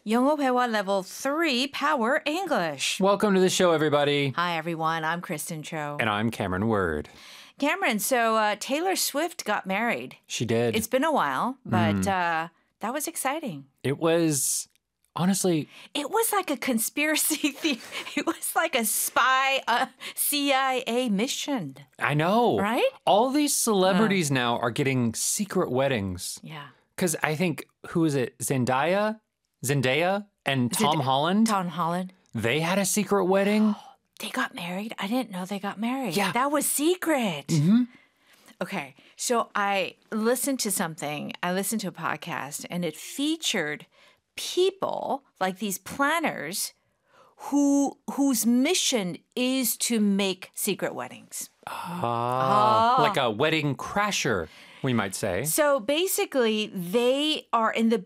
영어 회화 level 3 Power English. Welcome to the show, everybody. Hi, everyone. I'm Kristen Cho. And I'm Cameron Word. Cameron, so Taylor Swift got married. She did. It's been a while, but that was exciting. It was, honestly... It was like a conspiracy theory. It was like a spy CIA mission. I know. Right? All these celebrities now are getting secret weddings. Yeah. Because I think, who is it? Zendaya and Tom Holland? Tom Holland. They had a secret wedding. They got married? I didn't know they got married. Yeah. That was secret. Mm-hmm. Okay, so I listened to something. I listened to a podcast, and it featured people, like these planners, whose mission is to make secret weddings. Like a wedding crasher, we might say. So basically, they are in the